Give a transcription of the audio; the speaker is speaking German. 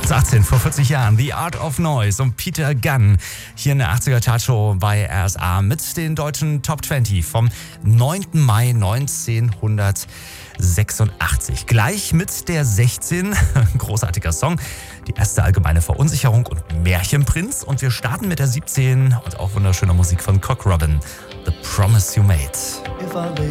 2018, vor 40 Jahren, The Art of Noise und Peter Gunn hier in der 80er Chartshow bei RSA mit den deutschen Top 20 vom 9. Mai 1986. Gleich mit der 16, großartiger Song, die erste allgemeine Verunsicherung und Märchenprinz. Und wir starten mit der 17 und auch wunderschöner Musik von Cock Robin, The Promise You Made. If I lay